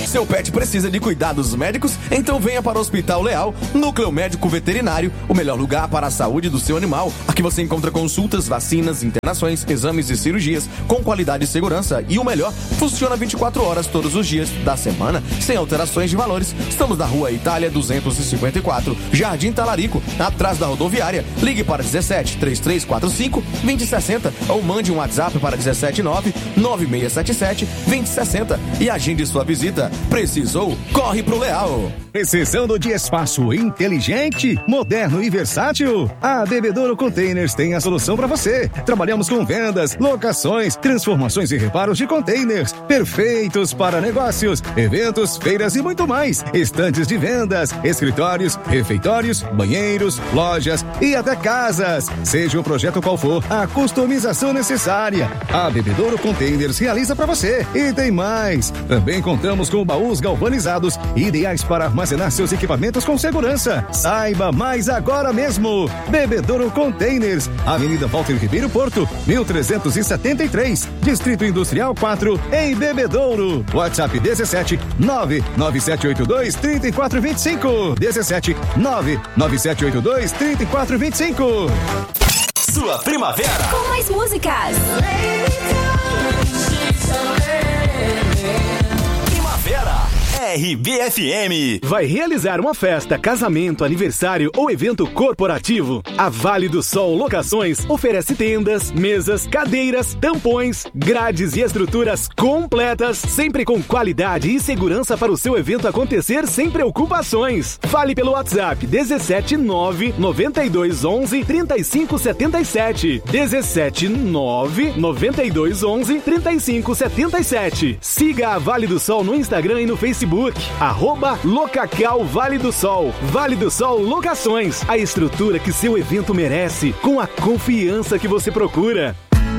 Seu pet precisa de cuidados médicos? Então venha para o Hospital Leal, Núcleo Médico Veterinário, o melhor lugar para a saúde do seu animal. Aqui você encontra consultas, vacinas, internações, exames e cirurgias com qualidade e segurança. E o melhor, funciona 24 horas todos os dias da semana, sem alterações de valores. Estamos na Rua Itália 254, Jardim Talarico, atrás da rodoviária. Ligue para 17 3345 2060 ou mande um WhatsApp para 179 9677 2060 e agende sua visita. Precisou? Corre pro Leal. Precisando de espaço inteligente, moderno e versátil? A Bebedouro Containers tem a solução para você. Trabalhamos com vendas, locações, transformações e reparos de containers, perfeitos para negócios, eventos, feiras e muito mais. Estantes de vendas, escritórios, refeitórios, banheiros, lojas e até casas. Seja o projeto qual for, a customização necessária, a Bebedouro Containers realiza para você. E tem mais. Também contamos com baús galvanizados, ideais para armazenar seus equipamentos com segurança. Saiba mais agora mesmo. Bebedouro Containers, Avenida Walter Ribeiro Porto, 1373, Distrito Industrial 4, em Bebedouro. WhatsApp 17 99782 3425. 17 99782 3425. Sua primavera com mais músicas. Primavera RBFM. Vai realizar uma festa, casamento, aniversário ou evento corporativo? A Vale do Sol Locações oferece tendas, mesas, cadeiras, tampões, grades e estruturas completas, sempre com qualidade e segurança para o seu evento acontecer sem preocupações. Fale pelo WhatsApp 179 9211 3577. 179 9211 3577. Siga a Vale do Sol no Instagram e no Facebook. @Locacal Vale do Sol. Vale do Sol Locações. A estrutura que seu evento merece, com a confiança que você procura.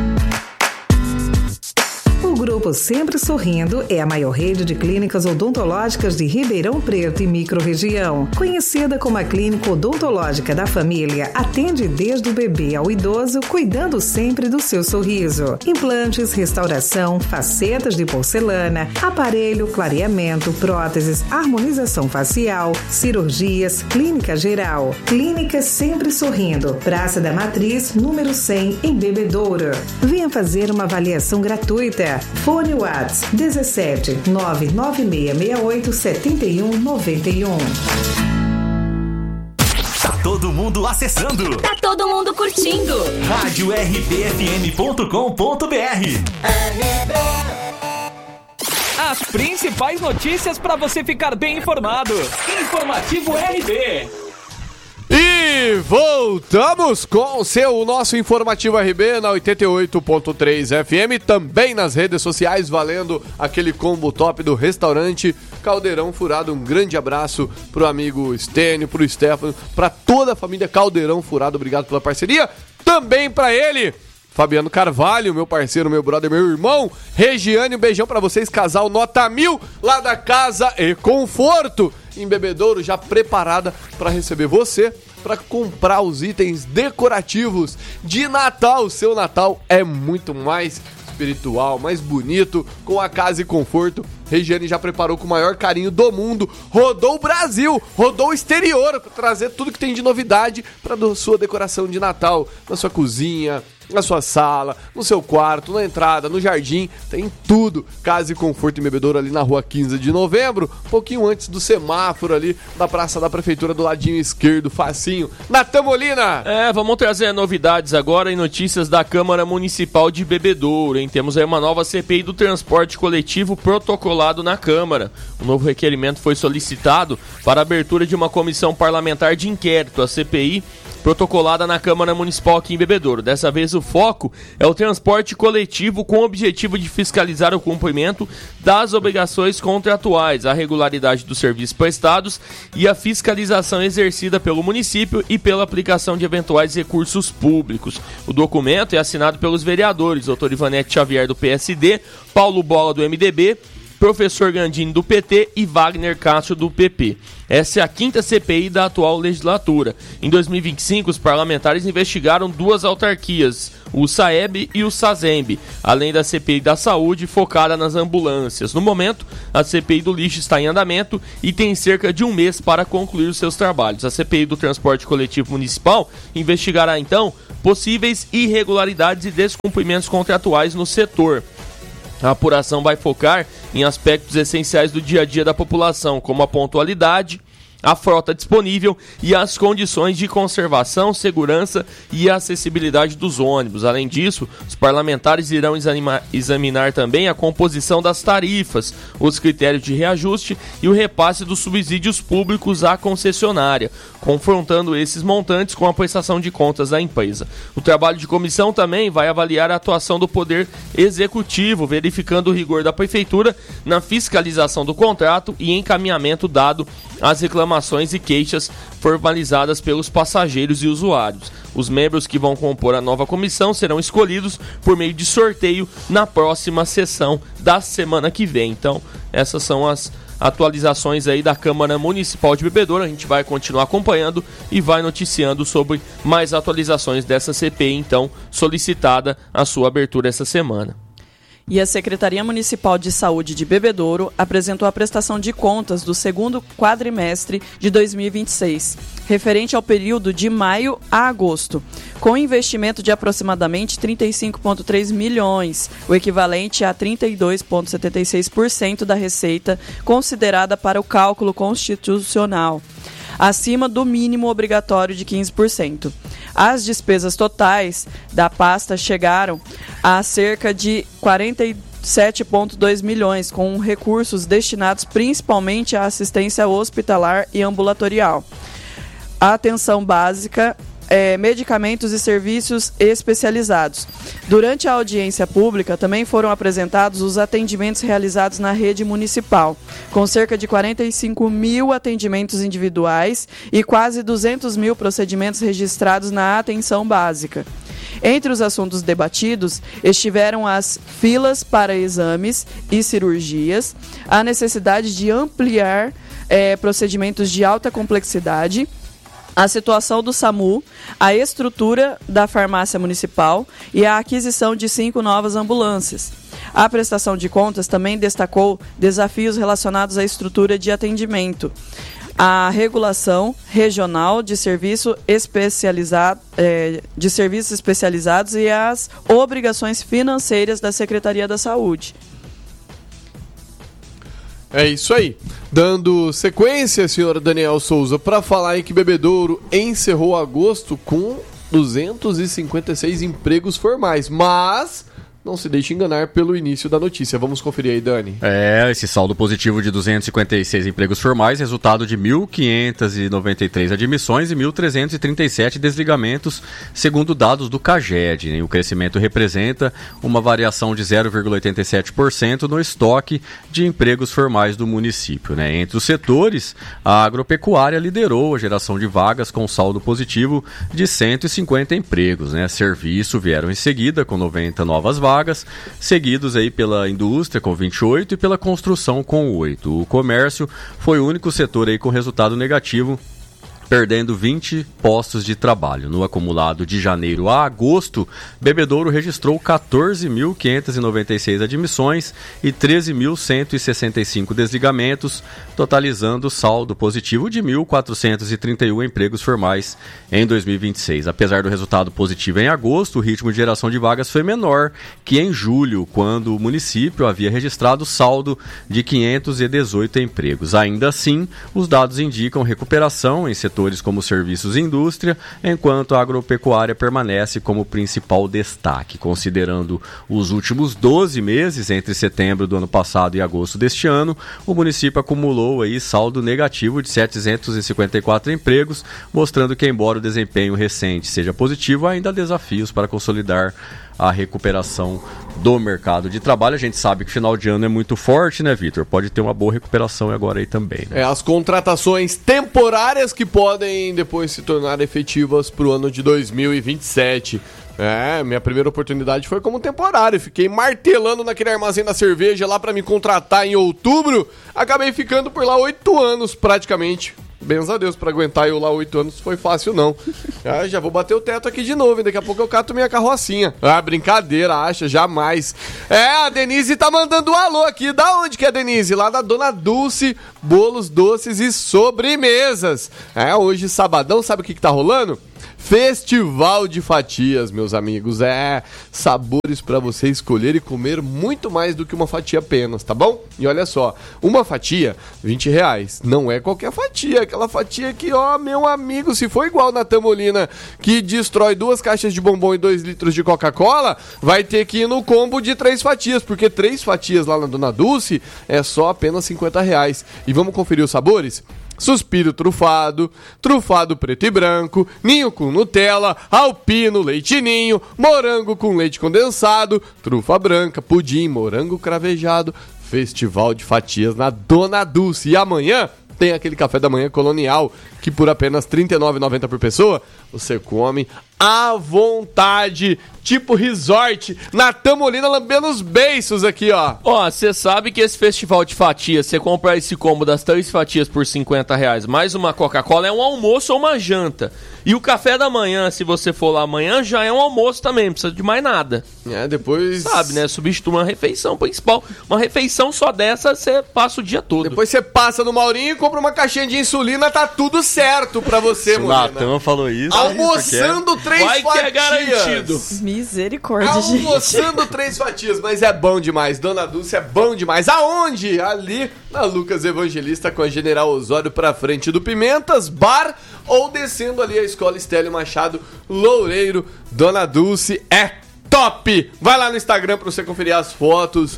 O Grupo Sempre Sorrindo é a maior rede de clínicas odontológicas de Ribeirão Preto e microrregião. Conhecida como a Clínica Odontológica da Família, atende desde o bebê ao idoso, cuidando sempre do seu sorriso. Implantes, restauração, facetas de porcelana, aparelho, clareamento, próteses, harmonização facial, cirurgias, clínica geral. Clínica Sempre Sorrindo, Praça da Matriz, número 100, em Bebedouro. Venha fazer uma avaliação gratuita. Fone WhatsApp 17 99668 7191. Tá todo mundo acessando. Tá todo mundo curtindo. Rádio rbfm.com.br. As principais notícias para você ficar bem informado. Informativo RB. E voltamos com o nosso Informativo RB na 88.3 FM, também nas redes sociais, valendo aquele combo top do restaurante Caldeirão Furado. Um grande abraço pro amigo Stênio, pro Stefano, pra toda a família Caldeirão Furado, obrigado pela parceria. Também pra ele, Fabiano Carvalho, meu parceiro, meu brother, meu irmão. Regiane, um beijão pra vocês, casal nota 1000, lá da Casa e Conforto, em Bebedouro, já preparada para receber você, para comprar os itens decorativos de Natal. Seu Natal é muito mais espiritual, mais bonito, com a Casa e Conforto. Regiane já preparou com o maior carinho do mundo, rodou o Brasil, rodou o exterior, para trazer tudo que tem de novidade para sua decoração de Natal, na sua cozinha, na sua sala, no seu quarto, na entrada, no jardim, tem tudo. Casa e Conforto em Bebedouro, ali na rua 15 de novembro, um pouquinho antes do semáforo ali, da Praça da Prefeitura, do ladinho esquerdo, facinho. Natan Molina! Vamos trazer novidades agora e notícias da Câmara Municipal de Bebedouro, hein? Temos aí uma nova CPI do transporte coletivo protocolado na Câmara. O novo requerimento foi solicitado para a abertura de uma comissão parlamentar de inquérito, a CPI, protocolada na Câmara Municipal aqui em Bebedouro. Dessa vez o foco é o transporte coletivo, com o objetivo de fiscalizar o cumprimento das obrigações contratuais, a regularidade dos serviços prestados e a fiscalização exercida pelo município e pela aplicação de eventuais recursos públicos. O documento é assinado pelos vereadores Dr. Ivanete Xavier do PSD, Paulo Bola do MDB, Professor Gandini do PT e Wagner Castro do PP. Essa é a 5ª CPI da atual legislatura. Em 2025, os parlamentares investigaram 2 autarquias, o SAEB e o SASEMB, além da CPI da saúde focada nas ambulâncias. No momento, a CPI do lixo está em andamento e tem cerca de um mês para concluir os seus trabalhos. A CPI do transporte coletivo municipal investigará, então, possíveis irregularidades e descumprimentos contratuais no setor. A apuração vai focar em aspectos essenciais do dia a dia da população, como a pontualidade, a frota disponível e as condições de conservação, segurança e acessibilidade dos ônibus. Além disso, os parlamentares irão examinar também a composição das tarifas, os critérios de reajuste e o repasse dos subsídios públicos à concessionária, confrontando esses montantes com a prestação de contas da empresa. O trabalho de comissão também vai avaliar a atuação do Poder Executivo, verificando o rigor da Prefeitura na fiscalização do contrato e encaminhamento dado às reclamações e queixas formalizadas pelos passageiros e usuários. Os membros que vão compor a nova comissão serão escolhidos por meio de sorteio na próxima sessão da semana que vem. Então, essas são as atualizações aí da Câmara Municipal de Bebedouro. A gente vai continuar acompanhando e vai noticiando sobre mais atualizações dessa CPI, então, solicitada a sua abertura essa semana. E a Secretaria Municipal de Saúde de Bebedouro apresentou a prestação de contas do 2º quadrimestre de 2026, referente ao período de maio a agosto, com investimento de aproximadamente 35,3 milhões, o equivalente a 32,76% da receita considerada para o cálculo constitucional, acima do mínimo obrigatório de 15%. As despesas totais da pasta chegaram a cerca de 47,2 milhões, com recursos destinados principalmente à assistência hospitalar e ambulatorial, à atenção básica, medicamentos e serviços especializados. Durante a audiência pública, também foram apresentados os atendimentos realizados na rede municipal, com cerca de 45 mil atendimentos individuais e quase 200 mil procedimentos registrados na atenção básica. Entre os assuntos debatidos estiveram as filas para exames e cirurgias, a necessidade de ampliar procedimentos de alta complexidade, a situação do SAMU, a estrutura da farmácia municipal e a aquisição de 5 novas ambulâncias. A prestação de contas também destacou desafios relacionados à estrutura de atendimento, a regulação regional de serviços especializados e as obrigações financeiras da Secretaria da Saúde. É isso aí. Dando sequência, senhor Daniel Souza, para falar em que Bebedouro encerrou agosto com 256 empregos formais, mas não se deixe enganar pelo início da notícia. Vamos conferir aí, Dani. Esse saldo positivo de 256 empregos formais, resultado de 1.593 admissões e 1.337 desligamentos, segundo dados do CAGED. O crescimento representa uma variação de 0,87% no estoque de empregos formais do município. Entre os setores, a agropecuária liderou a geração de vagas com saldo positivo de 150 empregos. Serviço vieram em seguida com 90 novas vagas, seguidos aí pela indústria com 28 e pela construção com 8. O comércio foi o único setor aí com resultado negativo, perdendo 20 postos de trabalho. No acumulado de janeiro a agosto, Bebedouro registrou 14.596 admissões e 13.165 desligamentos, totalizando saldo positivo de 1.431 empregos formais em 2026. Apesar do resultado positivo em agosto, o ritmo de geração de vagas foi menor que em julho, quando o município havia registrado saldo de 518 empregos. Ainda assim, os dados indicam recuperação em setores como serviços e indústria, enquanto a agropecuária permanece como principal destaque. Considerando os últimos 12 meses, entre setembro do ano passado e agosto deste ano, o município acumulou aí saldo negativo de 754 empregos, mostrando que, embora o desempenho recente seja positivo, ainda há desafios para consolidar a recuperação do mercado de trabalho. A gente sabe que final de ano é muito forte, né, Vitor? Pode ter uma boa recuperação agora aí também, né? As contratações temporárias que podem depois se tornar efetivas para o ano de 2027. Minha primeira oportunidade foi como temporário. Fiquei martelando naquele armazém da cerveja lá pra me contratar em outubro. Acabei ficando por lá 8 anos, praticamente. Benza a Deus, pra aguentar eu lá 8 anos foi fácil não. Já vou bater o teto aqui de novo, e daqui a pouco eu cato minha carrocinha. Brincadeira, acha, jamais. A Denise tá mandando um alô aqui. Da onde que é a Denise? Lá da Dona Dulce, bolos, doces e sobremesas. Hoje, sabadão, sabe o que tá rolando? Festival de fatias, meus amigos. Sabores pra você escolher e comer muito mais do que uma fatia apenas, tá bom? E olha só, uma fatia, R$20. Não é qualquer fatia, aquela fatia que, meu amigo, se for igual na Tamolina, que destrói 2 caixas de bombom e 2 litros de Coca-Cola, vai ter que ir no combo de 3 fatias, porque 3 fatias lá na Dona Dulce é só apenas R$50. E vamos conferir os sabores? Suspiro trufado, trufado preto e branco, ninho com Nutella, alpino, leite ninho, morango com leite condensado, trufa branca, pudim, morango cravejado, festival de fatias na Dona Dulce. E amanhã tem aquele café da manhã colonial, que por apenas R$ 39,90 por pessoa, você come à vontade, tipo resort, na Tamolina, lambendo os beiços aqui, ó. Você sabe que esse festival de fatias, você compra esse combo das 3 fatias por R$50, mais uma Coca-Cola, é um almoço ou uma janta. E o café da manhã, se você for lá amanhã, já é um almoço também, não precisa de mais nada. Depois... Sabe, né? Substitui uma refeição principal. Uma refeição só dessa, você passa o dia todo. Depois você passa no Maurinho e compra uma caixinha de insulina, tá tudo certo pra você, mulher. O Natan falou isso. Almoçando 3 Vai fatias. Que é garantido. Misericórdia, gente. Almoçando 3 fatias, mas é bom demais. Dona Dulce é bom demais. Aonde? Ali na Lucas Evangelista com a General Osório pra frente do Pimentas Bar, ou descendo ali a Escola Estélio Machado Loureiro. Dona Dulce é top! Vai lá no Instagram pra você conferir as fotos.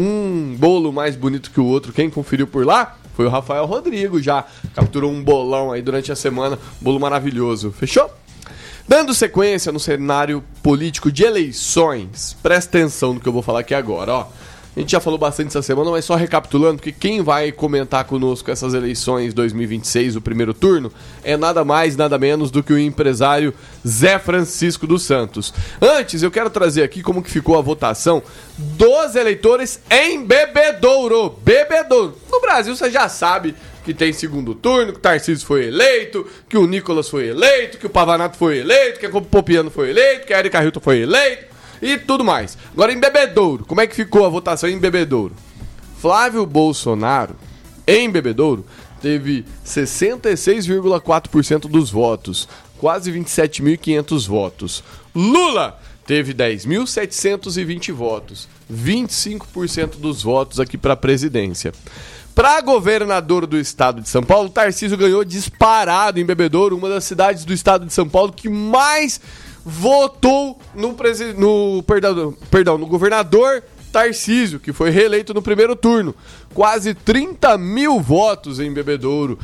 Um bolo mais bonito que o outro. Quem conferiu por lá foi o Rafael Rodrigo, já capturou um bolão aí durante a semana. Bolo maravilhoso. Fechou? Dando sequência no cenário político de eleições, presta atenção no que eu vou falar aqui agora, ó. A gente já falou bastante essa semana, mas só recapitulando, porque quem vai comentar conosco essas eleições 2026, o primeiro turno, é nada mais, nada menos do que o empresário Zé Francisco dos Santos. Antes, eu quero trazer aqui como que ficou a votação dos eleitores em Bebedouro. Bebedouro. No Brasil, você já sabe que tem segundo turno, que o Tarcísio foi eleito, que o Nicolas foi eleito, que o Pavanato foi eleito, que o Popiano foi eleito, que a Erika Hilton foi eleito e tudo mais. Agora em Bebedouro, como é que ficou a votação em Bebedouro? Flávio Bolsonaro, em Bebedouro, teve 66,4% dos votos, quase 27.500 votos. Lula teve 10.720 votos, 25% dos votos aqui para a presidência. Para governador do estado de São Paulo, Tarcísio ganhou disparado em Bebedouro, uma das cidades do estado de São Paulo que mais votou no governador Tarcísio, que foi reeleito no primeiro turno. Quase 30 mil votos em Bebedouro.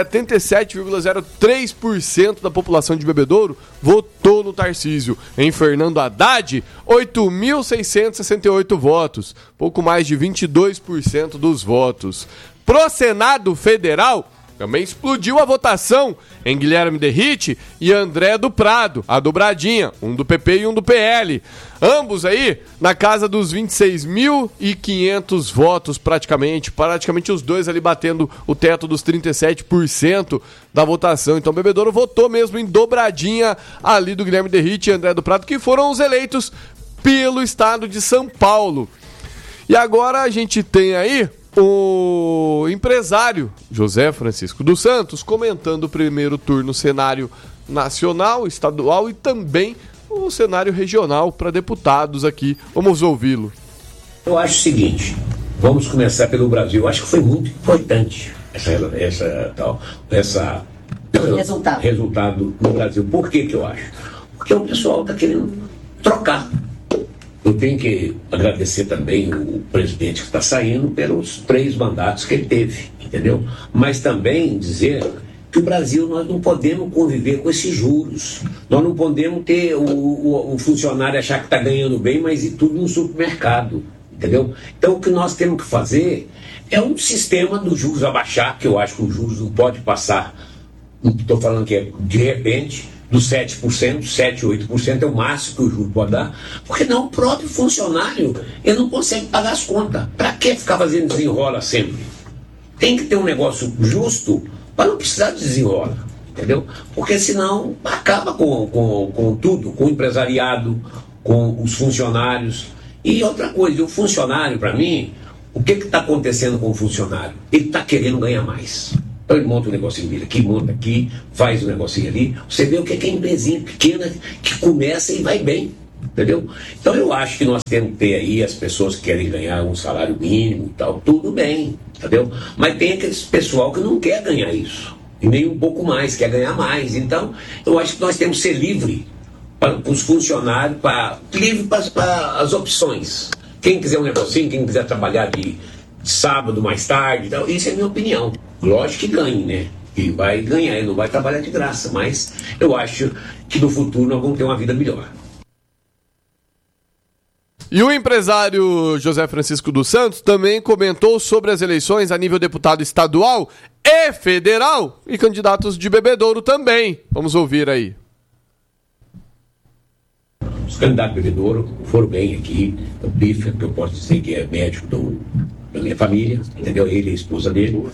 77,03% da população de Bebedouro votou no Tarcísio. Em Fernando Haddad, 8.668 votos. Pouco mais de 22% dos votos. Pro Senado Federal, também explodiu a votação em Guilherme Derrite e André do Prado, a dobradinha, um do PP e um do PL. Ambos aí na casa dos 26.500 votos praticamente os dois ali batendo o teto dos 37% da votação. Então Bebedouro votou mesmo em dobradinha ali do Guilherme Derrite e André do Prado, que foram os eleitos pelo estado de São Paulo. E agora a gente tem aí o empresário José Francisco dos Santos comentando o primeiro turno, cenário nacional, estadual e também o cenário regional para deputados aqui. Vamos ouvi-lo. Eu acho o seguinte, vamos começar pelo Brasil. Eu acho que foi muito importante esse resultado no Brasil. Por que eu acho? Porque o pessoal está querendo trocar. Eu tenho que agradecer também o presidente que está saindo pelos 3 mandatos que ele teve, entendeu? Mas também dizer que o Brasil, nós não podemos conviver com esses juros. Nós não podemos ter o funcionário achar que está ganhando bem, mas ir tudo no supermercado, entendeu? Então o que nós temos que fazer é um sistema dos juros abaixar, que eu acho que os juros não pode passar, não estou falando que é de repente, dos 7%, 7%, 8% é o máximo que o juro pode dar, porque não, o próprio funcionário, ele não consegue pagar as contas. Para que ficar fazendo desenrola sempre? Tem que ter um negócio justo para não precisar de desenrola, entendeu? Porque senão acaba com tudo, com o empresariado, com os funcionários. E outra coisa, o funcionário, para mim, o que está acontecendo com o funcionário? Ele está querendo ganhar mais. Então ele monta um negocinho dele aqui, monta aqui, faz um negocinho ali. Você vê o que é empresinha pequena que começa e vai bem, entendeu? Então eu acho que nós temos que ter aí as pessoas que querem ganhar um salário mínimo e tal, tudo bem, entendeu? Mas tem aquele pessoal que não quer ganhar isso, e nem um pouco mais, quer ganhar mais. Então eu acho que nós temos que ser livre para os funcionários, livre para as opções. Quem quiser um negocinho, quem quiser trabalhar de sábado mais tarde, então, isso é a minha opinião. Lógico que ganhe, né? E vai ganhar, ele não vai trabalhar de graça, mas eu acho que no futuro nós vamos ter uma vida melhor. E o empresário José Francisco dos Santos também comentou sobre as eleições a nível deputado estadual e federal e candidatos de Bebedouro também. Vamos ouvir aí. Os candidatos de Bebedouro foram bem aqui. O Piffer, que eu posso dizer que é médico da minha família, entendeu? Ele e a esposa dele.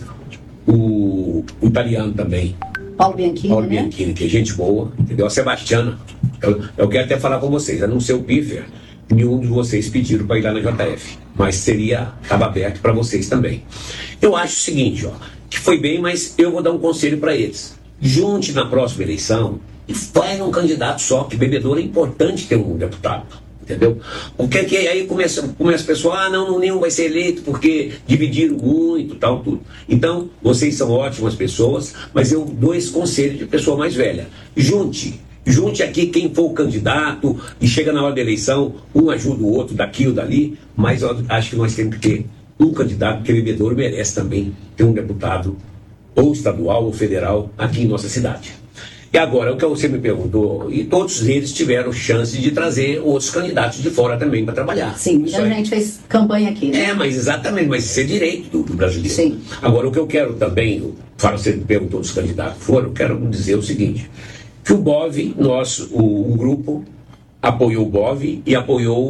O italiano também. Paulo Bianchini, que é gente boa, entendeu? A Sebastiana. Eu quero até falar com vocês, a não ser o Piffer, nenhum de vocês pediram para ir lá na JF. Mas estava aberto para vocês também. Eu acho o seguinte, que foi bem, mas eu vou dar um conselho para eles. Junte na próxima eleição e vai um candidato só, que Bebedouro é importante ter um deputado, entendeu? Porque aí começa o pessoal, não, nenhum vai ser eleito porque dividiram muito, tal, tudo. Então, vocês são ótimas pessoas, mas eu dou esse conselho de pessoa mais velha. Junte aqui quem for o candidato e chega na hora da eleição, um ajuda o outro daqui ou dali, mas eu acho que nós temos que ter um candidato, porque Bebedouro merece também ter um deputado ou estadual ou federal aqui em nossa cidade. E agora, o que você me perguntou, e todos eles tiveram chance de trazer outros candidatos de fora também para trabalhar. Sim, muita gente fez campanha aqui, né? Mas exatamente, mas isso é direito do brasileiro. Sim. Agora, o que eu quero também, você me perguntou dos candidatos que foram, eu quero dizer o seguinte, que o BOV, o grupo, apoiou o BOV e apoiou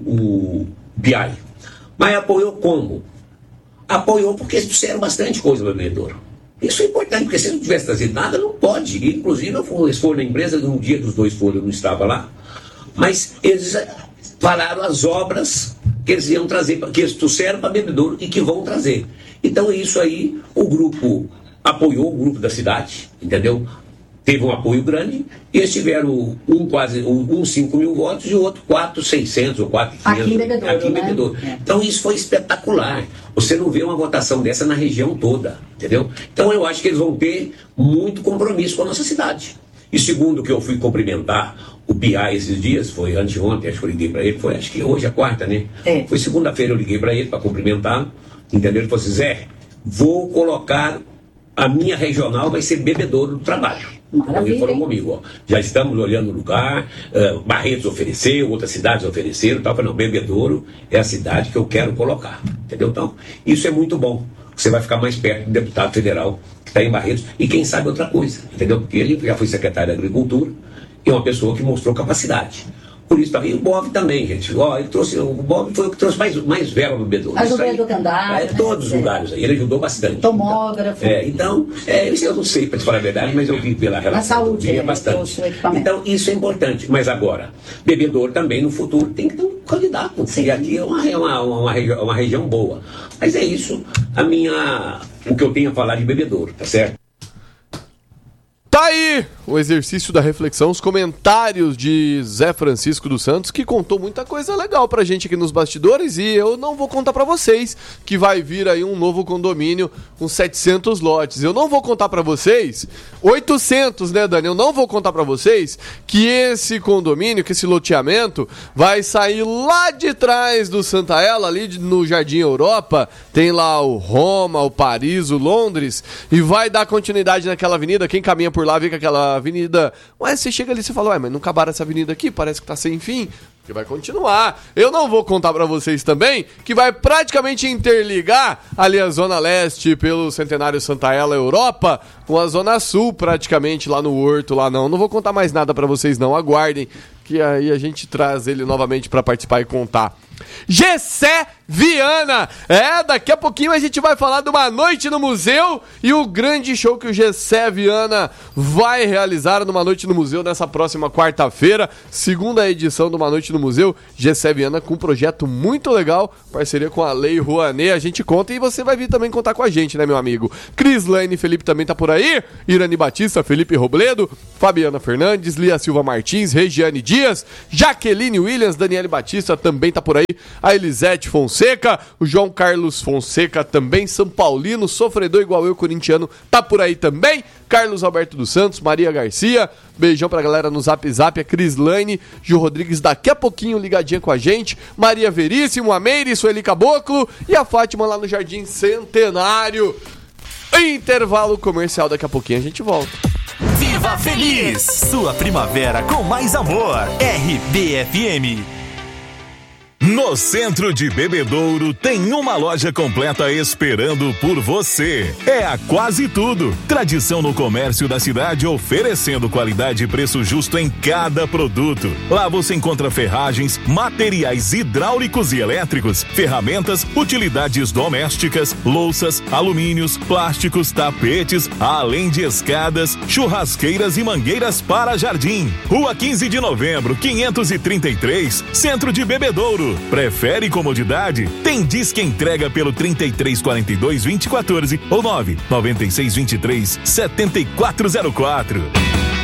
o BI. Mas apoiou como? Apoiou porque eles fizeram bastante coisa no Bebedouro. Isso é importante, porque se não tivesse trazido nada, não pode. E, inclusive, eles foram na empresa, no dia dos dois foram, eu não estava lá, mas eles falaram as obras que eles iam trazer, que eles trouxeram para Bebedouro e que vão trazer. Então, isso aí, o grupo apoiou o grupo da cidade, entendeu? Teve um apoio grande, e eles tiveram quase 5 mil votos e o outro 4.600 ou 4.500 aqui em Bebedouro. Né? Então isso foi espetacular. Você não vê uma votação dessa na região toda, entendeu? Então eu acho que eles vão ter muito compromisso com a nossa cidade. E segundo que eu fui cumprimentar o PIA esses dias, foi anteontem, acho que eu liguei para ele, acho que hoje é quarta, né? Foi segunda-feira eu liguei para ele para cumprimentá-lo, entendeu? Ele falou assim, Zé, vou colocar a minha regional, vai ser Bebedouro do trabalho. Então, ele falou comigo, já estamos olhando o lugar, Barretos ofereceu, outras cidades ofereceram, tal, não, Bebedouro é a cidade que eu quero colocar, entendeu? Então, isso é muito bom, você vai ficar mais perto do deputado federal que está em Barretos, e quem sabe outra coisa, entendeu? Porque ele já foi secretário da Agricultura, e é uma pessoa que mostrou capacidade. Por isso também, o Bob também, gente. O Bob foi o que trouxe mais verba no Bebedouro. Ajudou do candidato. Todos os lugares aí. Ele ajudou bastante. Tomógrafo. Isso eu não sei, para te falar a verdade, mas eu vi pela relação. Na saúde, bastante. Então, isso é importante. Mas agora, Bebedouro também, no futuro, tem que ter um candidato. Sim. E aqui é uma região boa. Mas é isso, o que eu tenho a falar de Bebedouro, tá certo? Tá aí o exercício da reflexão, os comentários de Zé Francisco dos Santos, que contou muita coisa legal pra gente aqui nos bastidores, e eu não vou contar pra vocês que vai vir aí um novo condomínio com 700 lotes. Eu não vou contar pra vocês, 800, né, Dani? Eu não vou contar pra vocês que esse condomínio, que esse loteamento vai sair lá de trás do Santa Ela, ali no Jardim Europa, tem lá o Roma, o Paris, o Londres, e vai dar continuidade naquela avenida. Quem caminha por lá vê que aquela avenida... Ué, você chega ali e você fala, mas não acabaram essa avenida aqui? Parece que tá sem fim. Que vai continuar. Eu não vou contar pra vocês também que vai praticamente interligar ali a Zona Leste pelo Centenário Santa Ela Europa com a Zona Sul, praticamente lá no Horto, lá não. Não vou contar mais nada pra vocês não, aguardem que aí a gente traz ele novamente pra participar e contar. Gessé Viana. Daqui a pouquinho a gente vai falar de uma noite no museu e o grande show que o Gessé Viana vai realizar numa noite no museu nessa próxima quarta-feira, segunda edição de uma noite no museu. Gessé Viana com um projeto muito legal, parceria com a Lei Rouanet, a gente conta e você vai vir também contar com a gente, né, meu amigo? Crislaine Felipe também tá por aí, Irani Batista, Felipe Robledo, Fabiana Fernandes, Lia Silva Martins, Regiane Dias, Jaqueline Williams, Daniele Batista também tá por aí, a Elisete Fonseca, o João Carlos Fonseca também, São Paulino, sofredor igual eu, corintiano, tá por aí também, Carlos Alberto dos Santos, Maria Garcia, beijão pra galera no Zap Zap, a Crislaine, Gil Rodrigues daqui a pouquinho ligadinha com a gente, Maria Veríssimo, a Meire, Sueli Caboclo e a Fátima lá no Jardim Centenário. Intervalo comercial, daqui a pouquinho a gente volta. Viva Feliz! Sua primavera com mais amor. RBFM. No centro de Bebedouro tem uma loja completa esperando por você. É a Quase Tudo. Tradição no comércio da cidade, oferecendo qualidade e preço justo em cada produto. Lá você encontra ferragens, materiais hidráulicos e elétricos, ferramentas, utilidades domésticas, louças, alumínios, plásticos, tapetes, além de escadas, churrasqueiras e mangueiras para jardim. Rua 15 de Novembro, 533, Centro de Bebedouro. Prefere comodidade? Tem Disque Entrega pelo 3342-2014 ou 99623-7404.